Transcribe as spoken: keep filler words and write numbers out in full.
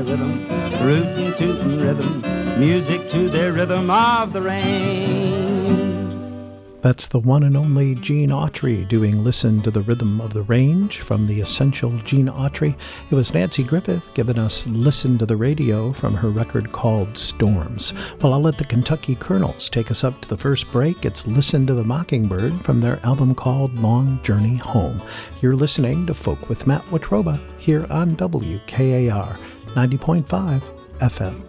rhythm, rootin' tootin' rhythm, music to the rhythm of the range. That's the one and only Gene Autry doing Listen to the Rhythm of the Range from the essential Gene Autry. It was Nanci Griffith giving us Listen to the Radio from her record called Storms. Well, I'll let the Kentucky Colonels take us up to the first break. It's Listen to the Mockingbird from their album called Long Journey Home. You're listening to Folk with Matt Watroba here on W K A R ninety point five F M.